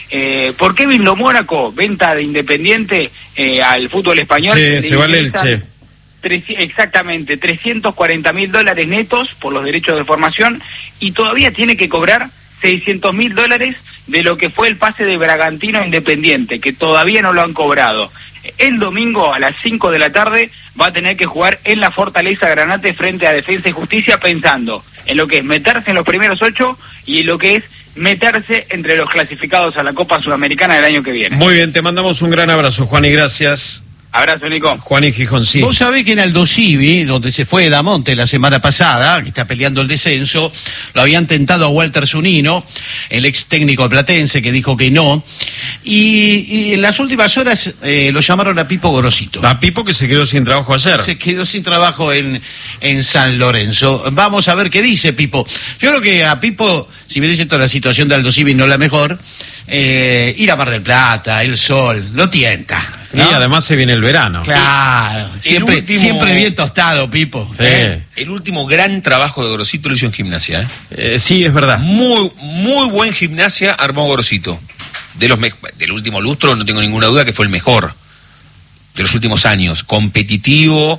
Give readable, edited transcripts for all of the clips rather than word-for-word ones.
por Kevin Lo Mónaco, venta de Independiente al fútbol español. Sí, se va al Elche. Exactamente, $340.000 netos por los derechos de formación, y todavía tiene que cobrar $600.000 de lo que fue el pase de Bragantino a Independiente, que todavía no lo han cobrado. El domingo a las 5 de la tarde va a tener que jugar en la Fortaleza Granate frente a Defensa y Justicia, pensando en lo que es meterse en los primeros 8 y en lo que es meterse entre los clasificados a la Copa Sudamericana del año que viene. Muy bien, te mandamos un gran abrazo, Juan, y gracias. Abrazo, Nico. Juan y Gijón, sí. Vos sabés que en Aldo Civi, donde se fue Damonte la semana pasada, que está peleando el descenso, lo habían tentado a Walter Zunino, el ex técnico platense, que dijo que no, y en las últimas horas lo llamaron a Pipo Gorosito. A Pipo, que se quedó sin trabajo ayer. Se quedó sin trabajo en San Lorenzo. Vamos a ver qué dice Pipo. Yo creo que a Pipo, si bien es cierto la situación de Aldo Civi no es la mejor, ir a Mar del Plata, el sol, lo tienta, ¿no? Y además se viene el verano. Claro, siempre bien tostado, Pipo. Sí. El último gran trabajo de Gorosito lo hizo en Gimnasia. Sí, es verdad. Muy buen Gimnasia armó Gorosito. Del último lustro no tengo ninguna duda que fue el mejor de los últimos años. Competitivo,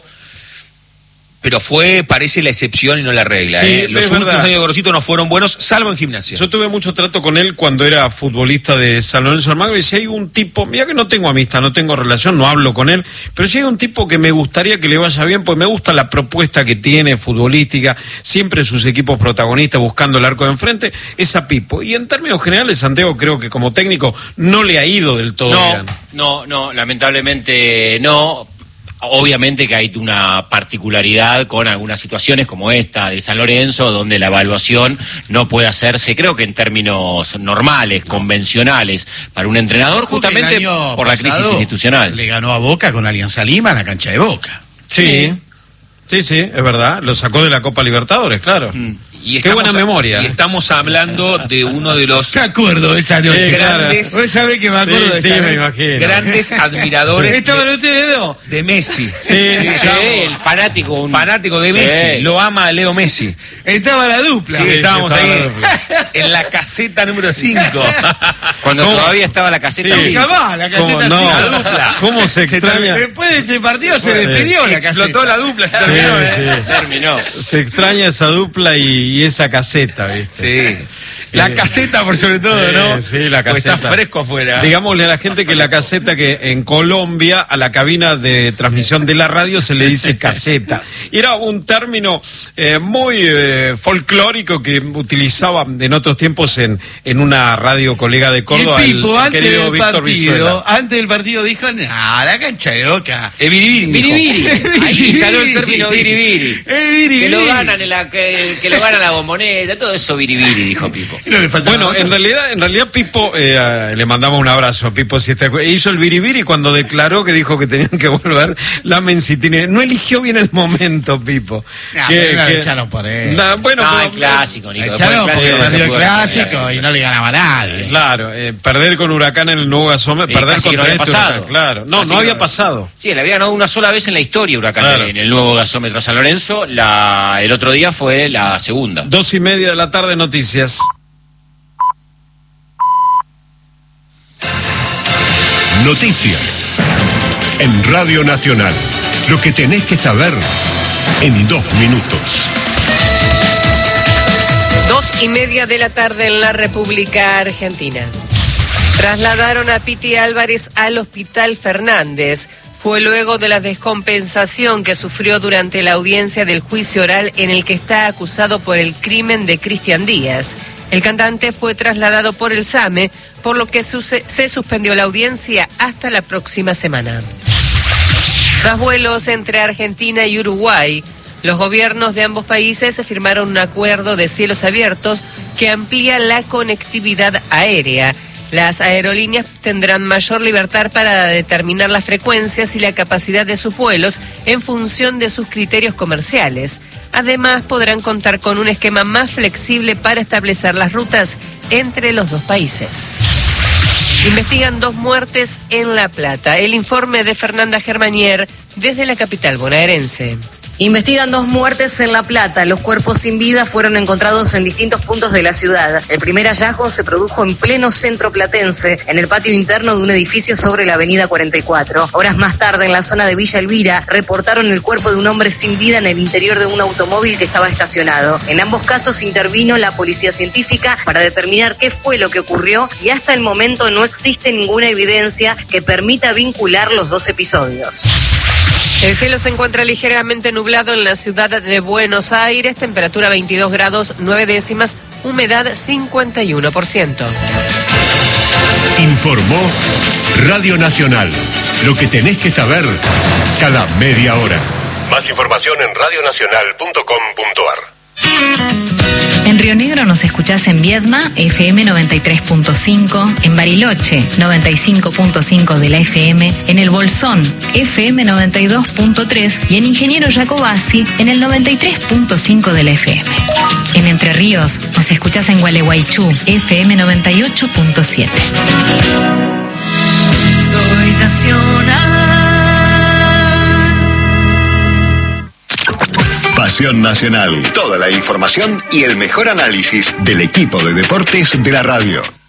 pero parece la excepción y no la regla. Sí, Los últimos años de Gorosito no fueron buenos, salvo en Gimnasia. Yo tuve mucho trato con él cuando era futbolista de San Lorenzo Almagro, y si hay un tipo, mira que no tengo amistad, no tengo relación, no hablo con él, pero si hay un tipo que me gustaría que le vaya bien, pues me gusta la propuesta que tiene futbolística, siempre sus equipos protagonistas buscando el arco de enfrente, es a Pipo. Y en términos generales, Santiago, creo que como técnico no le ha ido del todo bien. No, lamentablemente no. Obviamente que hay una particularidad con algunas situaciones como esta de San Lorenzo, donde la evaluación no puede hacerse, creo que en términos normales, convencionales, para un entrenador, justamente por la crisis institucional. Le ganó a Boca con Alianza Lima en la cancha de Boca. Sí, es verdad, lo sacó de la Copa Libertadores, claro. Qué buena memoria. Y estamos hablando de uno de los... ¿Qué acuerdo de esa noche? Grandes... Vos sabés que me acuerdo de esa noche. Me imagino. Grandes admiradores ¿Estaban ustedes dos? de Messi. Sí, el fanático de Messi. Lo ama a Leo Messi. Estaba la dupla. Sí, estábamos ahí en la caseta número 5. Cuando todavía estaba la caseta 5. La caseta 5. No, la dupla. ¿Cómo se extraña? Después de ese partido se despidió la caseta. Explotó la dupla, se terminó. Se extraña esa dupla y esa caseta, ¿viste? Sí. La caseta, por sobre todo, ¿no? Sí, la caseta. Está fresco afuera. Digámosle a la gente que la caseta, que en Colombia a la cabina de transmisión de la radio se le dice caseta. Y era un término muy folclórico que utilizaba en otros tiempos en una radio colega de Córdoba, y Pipo, el querido Víctor Brizuela. Antes del partido dijo, la cancha de Boca. Biribiri. Ahí instaló el término biribiri. Biribiri. Que lo ganan que lo gana la Bombonera, todo eso biribiri, dijo Pipo. Bueno, en realidad Pipo, le mandamos un abrazo a Pipo, hizo el biribiri cuando declaró que dijo que tenían que volver la Mencitini. No eligió bien el momento, Pipo. Echaron por él. El clásico, Nico. Echaron porque perdió el clásico y no le ganaba a nadie. Claro, perder con Huracán en el nuevo Gasómetro, perder contra Huracán, claro. No había pasado. Sí, le había ganado una sola vez en la historia Huracán en el nuevo Gasómetro San Lorenzo. El otro día fue la segunda. 2:30 de la tarde, noticias. Noticias en Radio Nacional. Lo que tenés que saber en 2 minutos. 2:30 de la tarde en la República Argentina. Trasladaron a Piti Álvarez al Hospital Fernández. Fue luego de la descompensación que sufrió durante la audiencia del juicio oral en el que está acusado por el crimen de Cristian Díaz. El cantante fue trasladado por el SAME, por lo que se suspendió la audiencia hasta la próxima semana. Más vuelos entre Argentina y Uruguay. Los gobiernos de ambos países firmaron un acuerdo de cielos abiertos que amplía la conectividad aérea. Las aerolíneas tendrán mayor libertad para determinar las frecuencias y la capacidad de sus vuelos en función de sus criterios comerciales. Además, podrán contar con un esquema más flexible para establecer las rutas entre los dos países. Investigan 2 muertes en La Plata. El informe de Fernanda Germanier desde la capital bonaerense. Investigan 2 muertes en La Plata. Los cuerpos sin vida fueron encontrados en distintos puntos de la ciudad. El primer hallazgo se produjo en pleno centro platense, en el patio interno de un edificio sobre la avenida 44. Horas más tarde, en la zona de Villa Elvira, reportaron el cuerpo de un hombre sin vida en el interior de un automóvil que estaba estacionado. En ambos casos intervino la policía científica para determinar qué fue lo que ocurrió y hasta el momento no existe ninguna evidencia que permita vincular los 2 episodios. El cielo se encuentra ligeramente nublado en la ciudad de Buenos Aires, temperatura 22 grados 9 décimas, humedad 51%. Informó Radio Nacional. Lo que tenés que saber cada media hora. Más información en radionacional.com.ar. En Río Negro nos escuchás en Viedma, FM 93.5, en Bariloche, 95.5 de la FM, en El Bolsón, FM 92.3 y en Ingeniero Jacobasi, en el 93.5 de la FM. En Entre Ríos nos escuchás en Gualeguaychú, FM 98.7. Soy nacional. Pasión Nacional. Toda la información y el mejor análisis del equipo de deportes de la radio.